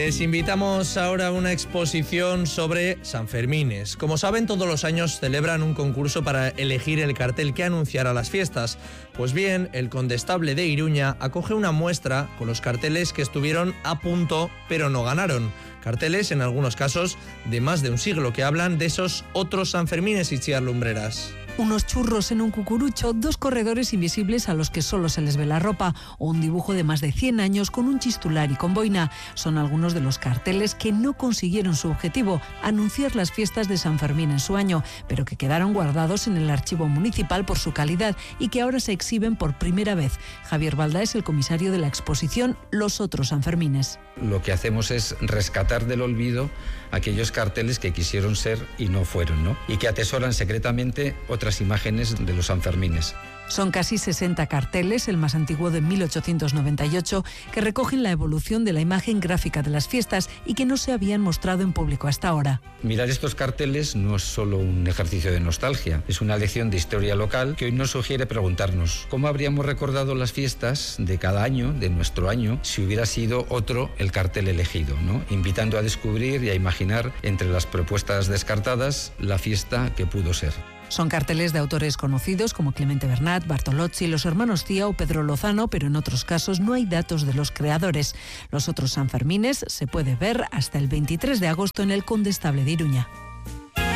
Les invitamos ahora a una exposición sobre Sanfermines. Como saben, todos los años celebran un concurso para elegir el cartel que anunciará las fiestas. Pues bien, el Condestable de Iruña acoge una muestra con los carteles que estuvieron a punto, pero no ganaron. Carteles, en algunos casos, de más de un siglo, que hablan de esos otros Sanfermines, Itziar Lumbreras. Unos churros en un cucurucho, 2 corredores invisibles a los que solo se les ve la ropa, o un dibujo de más de 100 años con un chistular y con boina. Son algunos de los carteles que no consiguieron su objetivo, anunciar las fiestas de San Fermín en su año, pero que quedaron guardados en el archivo municipal por su calidad y que ahora se exhiben por primera vez. Javier Balda es el comisario de la exposición Los otros Sanfermines. Lo que hacemos es rescatar del olvido aquellos carteles que quisieron ser y no fueron, ¿no? Y que atesoran secretamente otras imágenes de los Sanfermines. Son casi 60 carteles, el más antiguo de 1898, que recogen la evolución de la imagen gráfica de las fiestas y que no se habían mostrado en público hasta ahora. Mirar estos carteles no es solo un ejercicio de nostalgia, es una lección de historia local que hoy nos sugiere preguntarnos cómo habríamos recordado las fiestas de cada año, de nuestro año, si hubiera sido otro el cartel elegido, ¿no? Invitando a descubrir y a imaginar entre las propuestas descartadas la fiesta que pudo ser. Son carteles de autores conocidos como Clemente Bernat, Bartolozzi, los hermanos Cía o Pedro Lozano, pero en otros casos no hay datos de los creadores. Los otros Sanfermines se puede ver hasta el 23 de agosto en el Condestable de Iruña.